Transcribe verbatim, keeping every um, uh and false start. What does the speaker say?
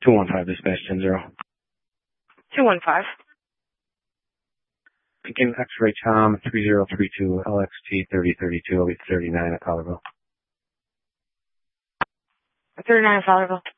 two one five dispatch ten zero. two one five. Begin X-ray Tom three zero three two L X T thirty thirty-two. I'll be thirty-nine at Colorville. thirty-nine at Colorville.